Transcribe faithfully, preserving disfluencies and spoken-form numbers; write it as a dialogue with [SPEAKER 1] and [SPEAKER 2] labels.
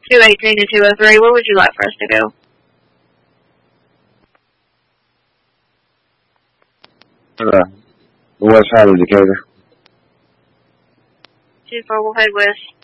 [SPEAKER 1] two eighteen to two oh three. Where would you like for us to go?
[SPEAKER 2] Uh, the west side of Decatur.
[SPEAKER 1] two four, we'll head west.